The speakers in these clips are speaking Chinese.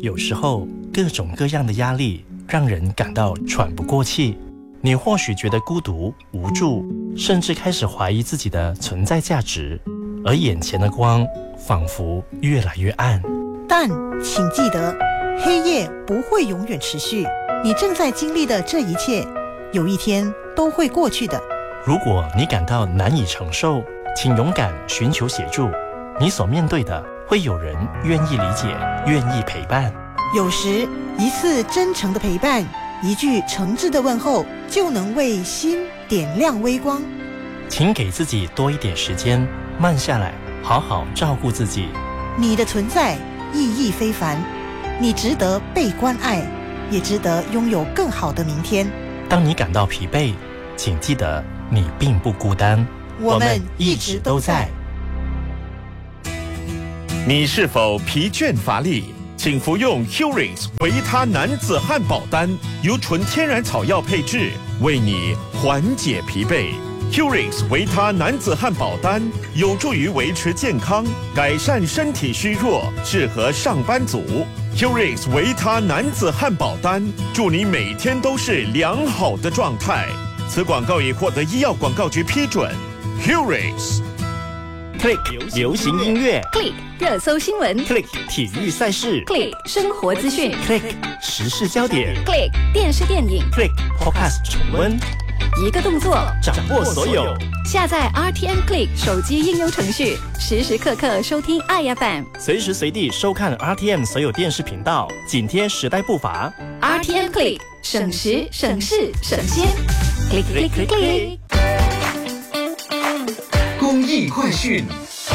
有时候各种各样的压力让人感到喘不过气，你或许觉得孤独、无助，甚至开始怀疑自己的存在价值，而眼前的光仿佛越来越暗。 但请记得，黑夜不会永远持续，你正在经历的这一切，有一天都会过去的。 如果你感到难以承受，请勇敢寻求协助，你所面对的会有人愿意理解，愿意陪伴。 有时一次真诚的陪伴，一句诚挚的问候，就能为心点亮微光。 请给自己多一点时间，慢下来，好好照顾自己。 你的存在意义非凡，你值得被关爱，也值得拥有更好的明天。 当你感到疲惫，请记得你并不孤单， 我们一直都在。 你是否疲倦乏力？请服用 Curix 维他男子汉堡丹，由纯天然草药配制，为你缓解疲惫。Curix 维他男子汉堡丹有助于维持健康，改善身体虚弱，适合上班族。Curix 维他男子汉堡丹，祝你每天都是良好的状态。此广告已获得医药广告局批准。Curix。Click 流行音乐 Click 热搜新闻 Click 体育赛事 Click 生活资讯 Click 时事焦点 Click 电视电影 Click Podcast 重温， 一个动作掌握所有。 下载 RTM Click 手机应用程序，时时刻刻收听爱 FM， 随时随地收看 RTM 所有电视频道，紧贴时代步伐。 RTM Click 省时省事省先 Click Click Click Click。 公益快讯。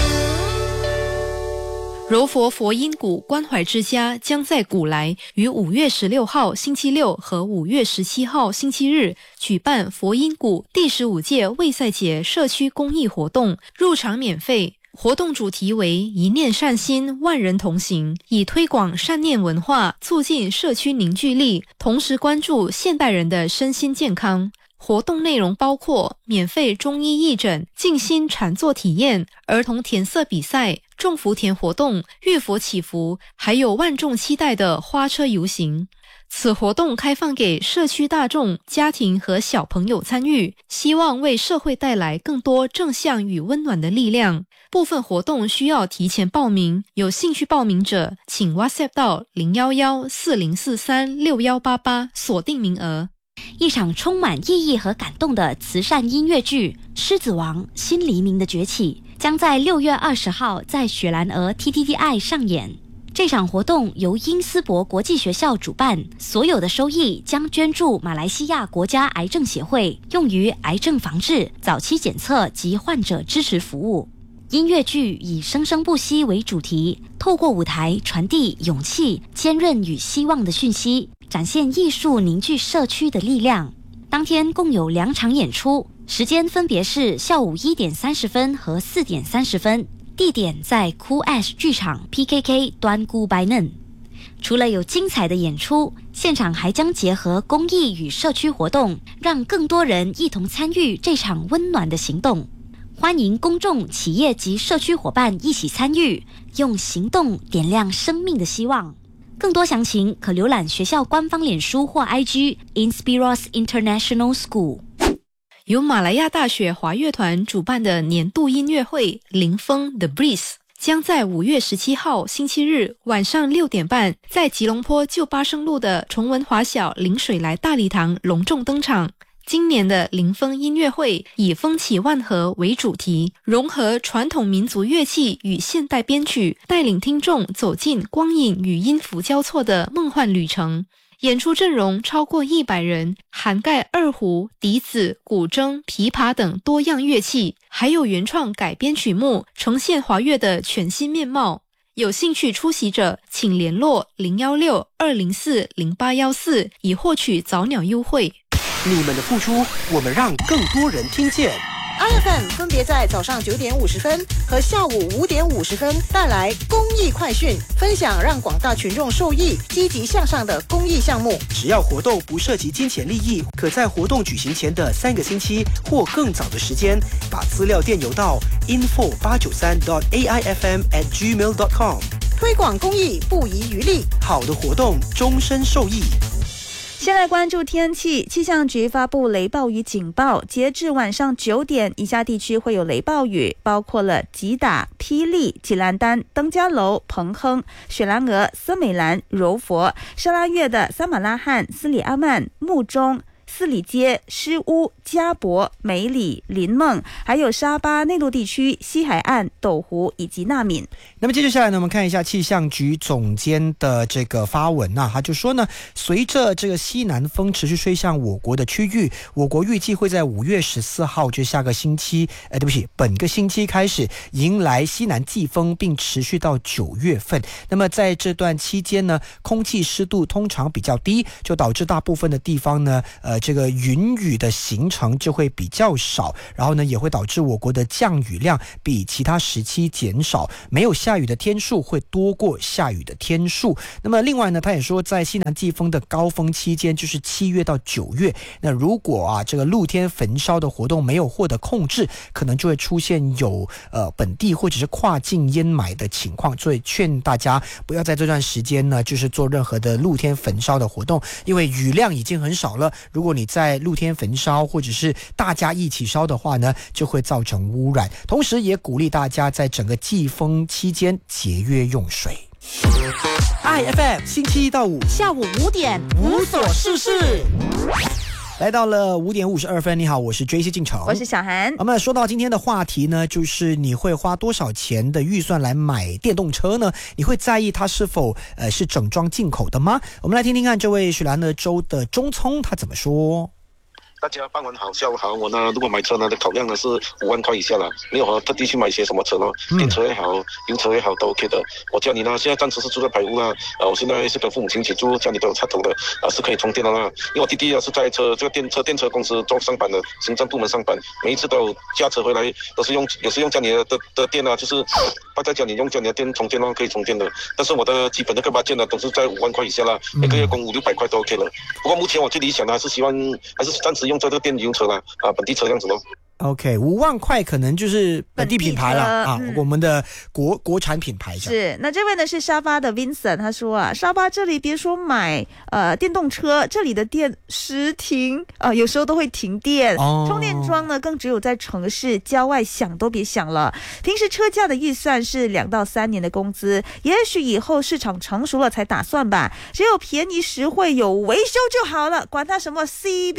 柔佛佛音谷关怀之家将在古来于5月16号星期六和5月17号星期日举办佛音谷第15届卫赛节社区公益活动，入场免费。活动主题为一念善心，万人同行，以推广善念文化，促进社区凝聚力，同时关注现代人的身心健康。活动内容包括免费中医义诊、静心禅坐体验、儿童填色比赛、种福田活动、浴佛祈福，还有万众期待的花车游行。此活动开放给社区大众、家庭和小朋友参与，希望为社会带来更多正向与温暖的力量。部分活动需要提前报名，有兴趣报名者请 WhatsApp 到01140436188锁定名额。 一场充满意义和感动的慈善音乐剧《狮子王：新黎明的崛起》将在6月20号在雪兰莪 TTDI 上演。这场活动由因斯伯国际学校主办，所有的收益将捐助马来西亚国家癌症协会，用于癌症防治、早期检测及患者支持服务。音乐剧以生生不息为主题，透过舞台传递勇气、坚韧与希望的讯息，展现艺术凝聚社区的力量。当天共有2场演出，时间分别是下午1点30分和4点30分，地点在 Cool Ash 剧场 PKK 端固拜嫩。除了有精彩的演出，现场还将结合公益与社区活动，让更多人一同参与这场温暖的行动。欢迎公众、企业及社区伙伴一起参与，用行动点亮生命的希望。更多详情可浏览学校官方脸书或 IG Inspiros International School。 由马来亚大学华乐团主办的年度音乐会林峰 The Breeze 将在5月17号星期日晚上6点半在吉隆坡旧巴生路的崇文华小临水来大礼堂隆重登场。今年的林峰音乐会以风起万和为主题，融合传统民族乐器与现代编曲，带领听众走进光影与音符交错的梦幻旅程。演出阵容超过100人，涵盖二胡、笛子、古筝、琵琶等多样乐器，还有原创改编曲目，呈现华乐的全新面貌。有兴趣出席者请联络016-204-0814以获取早鸟优惠。 你们的付出，我们让更多人听见。 iFM 分别在早上9点50分和下午5点50分带来公益快讯，分享让广大群众受益、积极向上的公益项目。 只要活动不涉及金钱利益，可在活动举行前的3个星期或更早的时间，把资料电邮到 info893.aifm@gmail.com。 推广公益不遗余力， 好的活动终身受益。 先来关注天气，气象局发布雷暴雨警报，截至晚上9点，以下地区会有雷暴雨，包括了吉打、霹雳、吉兰丹、登嘉楼、彭亨、雪兰莪、瑟美兰、柔佛、沙拉越的撒马拉罕、斯里阿曼、木中、四里街、诗屋、嘉伯、梅里、林梦，还有沙巴内陆地区、西海岸、斗湖以及纳敏。 那么接着下来呢，我们看一下气象局总监的这个发文啊，他就说呢，随着这个西南风持续吹向我国的区域，我国预计会在5月14号，就下个星期，本个星期开始迎来西南季风，并持续到9月份。那么在这段期间呢，空气湿度通常比较低，就导致大部分的地方呢，这个云雨的形成就会比较少，然后呢，也会导致我国的降雨量比其他时期减少，没有下雨的天数会多过下雨的天数。那么另外呢，他也说，在西南季风的高峰期间，就是7月到9月，那如果这个露天焚烧的活动没有获得控制，可能就会出现有本地或者是跨境淹埋的情况，所以劝大家不要在这段时间呢，就是做任何的露天焚烧的活动，因为雨量已经很少了，如果你在露天焚烧或者是大家一起烧的话呢，就会造成污染。同时也鼓励大家在整个季风期间节约用水。IFM 星期一到五下午5点无所事事。 来到了5点52分，你好，我是 JC 进城， 我是小韩。 我们说到今天的话题呢，就是你会花多少钱的预算来买电动车呢？你会在意它是否是整装进口的吗？我们来听听看这位雪兰莪州的钟聪他怎么说。 大家傍晚好，下午好。我呢，如果买车呢的考量呢是5万块以下了，没有特地去买些什么车呢，电车也好，油车也好都 OK 的。我家里呢现在暂时是住在排屋啦，我现在是跟父母亲一起住，家里都有插头的，是可以充电的啦。因为我弟弟是在这个电车公司做上班的，行政部门上班，每一次都有驾车回来，也是用家里的电啊，就是放在家里用家里的电充电咯，可以充电的。但是我的基本的个把件呢都是在5万块以下啦，每个月供500-600块都 OK 了。不过目前我最理想的还是暂时用这个电油车啦，本地车这样子咯。 OK， 5万块可能就是本地品牌了啊，我们的国产品牌是。那这位呢是沙巴的 Vincent， 他说啊，沙巴这里别说买电动车，这里的电时停有时候都会停电，充电桩呢更只有在城市，郊外想都别想了。平时车价的预算是2到3年的工资，也许以后市场成熟了才打算吧。只有便宜实惠有维修就好了，管它什么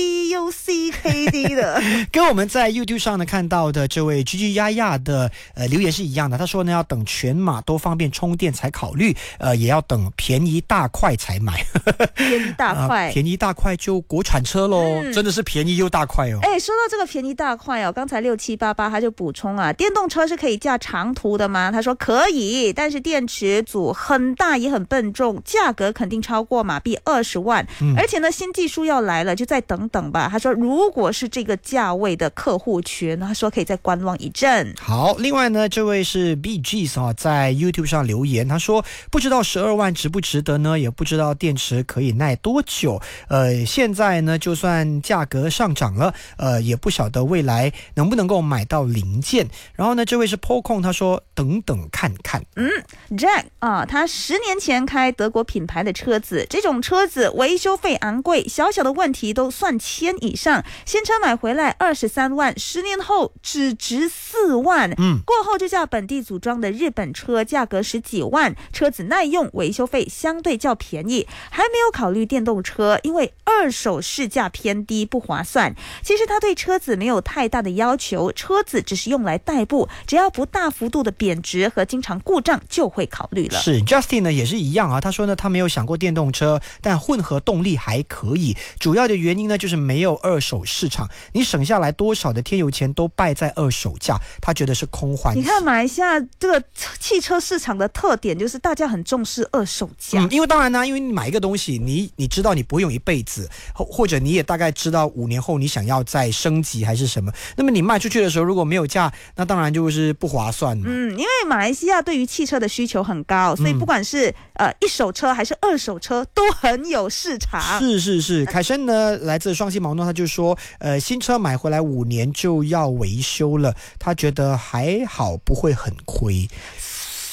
CBU、CKD 的。 跟我们在YouTube上呢看到的这位 GG 丫丫的留言是一样的，他说呢要等全马都方便充电才考虑，也要等便宜大块才买。 便宜大块， 便宜大块就国产车咯，真的是便宜又大块哦。 说到这个便宜大块刚才6788他就补充啊，电动车是可以驾长途的吗？他说可以，但是电池组很大也很笨重，价格肯定超过马币20万，而且呢新技术要来了，就再等等吧。他说如果是这个价位的客户群，他说可以再观望一阵。 好，另外呢这位是 BGs 在 YouTube 上留言，他说不知道12万值不值得呢，也不知道电池可以耐多久，现在呢就算价格上涨了，也不晓得未来能不能够买到零件。然后呢这位是 Pocon， 他说等等看看。 Jack 他10年前开德国品牌的车子，这种车子维修费昂贵，小小的问题都算1000以上，新车买回来23万，10年后只值4万。过后就叫本地组装的日本车，价格10几万，车子耐用，维修费相对较便宜。还没有考虑电动车，因为二手市价偏低，不划算。其实他对车子没有太大的要求，车子只是用来代步，只要不大幅度的贬值和经常故障就会考虑了。 是 Justin 呢也是一样啊，他说呢他没有想过电动车，但混合动力还可以，主要的原因呢就是没有二手市场，你省下来多少的添油钱都败在二手价，他觉得是空欢喜。 你看马来西亚这个汽车市场的特点就是大家很重视二手价， 因为当然呢，因为你买一个东西，你知道你不会用一辈子，或者你也大概知道5年后你想要再升级还是什么，那么你卖出去的时候如果没有价，那当然就是不划算。 因为马来西亚对于汽车的需求很高，所以不管是一手车还是二手车都很有市场。 是凯申呢来自双溪毛诺，他就说新车买回来5年就要维修了，他觉得还好不会很亏。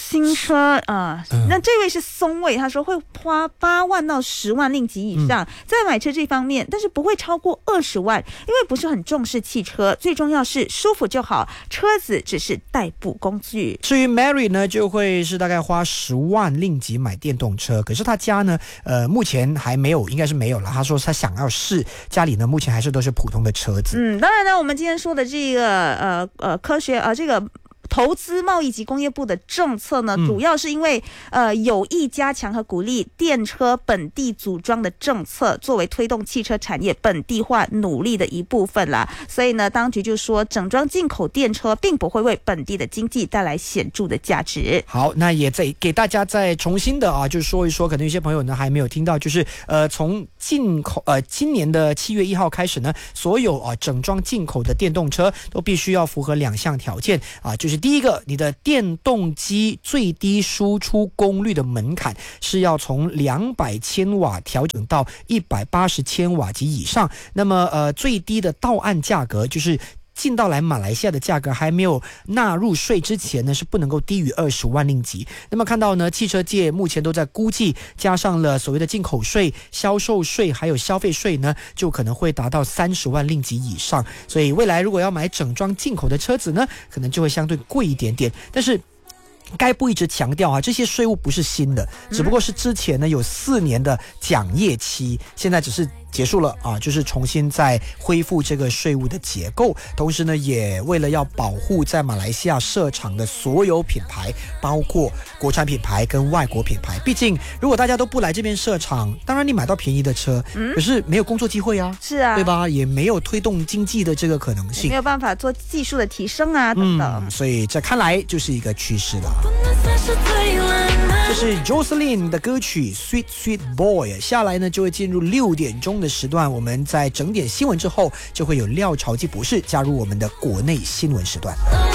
新车那这位是松蔚，他说会花8万到10万令吉以上，在买车这方面，但是不会超过20万，因为不是很重视汽车，最重要是舒服就好，车子只是代步工具。 至于 Mary 呢，就会是大概花10万令吉买电动车，可是他家呢，目前还没有，应该是没有了。他说他想要试，家里呢目前还是都是普通的车子。 当然呢，我们今天说的这个科学这个投资贸易及工业部的政策呢，主要是因为有意加强和鼓励电车本地组装的政策，作为推动汽车产业本地化努力的一部分啦。所以呢，当局就说整装进口电车并不会为本地的经济带来显著的价值。 好，那也再给大家再重新的就说一说，可能有些朋友呢还没有听到，就是从进口今年的7月1号开始呢，所有整装进口的电动车都必须要符合2项条件就是第一个，你的电动机最低输出功率的门槛是要从200千瓦调整到180千瓦及以上。那么最低的到岸价格就是进到来马来西亚的价格还没有纳入税之前呢，是不能够低于20万令吉。那么看到呢，汽车界目前都在估计，加上了所谓的进口税、销售税还有消费税呢，就可能会达到30万令吉以上。所以未来如果要买整装进口的车子呢，可能就会相对贵一点点。但是该部一直强调这些税务不是新的，只不过是之前呢有4年的奖业期，现在只是结束了就是重新再恢复这个税务的结构。同时呢，也为了要保护在马来西亚设厂的所有品牌，包括国产品牌跟外国品牌。毕竟如果大家都不来这边设厂，当然你买到便宜的车，可是没有工作机会是啊， 对吧？也没有推动经济的这个可能性， 没有办法做技术的提升等等。 所以这看来就是一个趋势了。这是 Jocelyn 的歌曲 Sweet Sweet Boy。 下来呢就会进入6点钟的时段，我们在整点新闻之后就会有廖朝基博士加入我们的国内新闻时段。